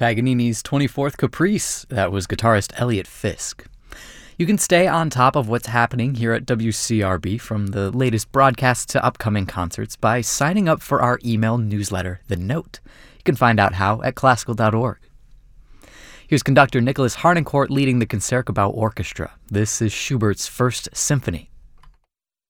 Paganini's 24th Caprice. That was guitarist Elliot Fisk. You can stay on top of what's happening here at WCRB, from the latest broadcasts to upcoming concerts, by signing up for our email newsletter, The Note. You can find out how at classical.org. Here's conductor Nicholas Harnoncourt leading the Concertgebouw Orchestra. This is Schubert's First Symphony.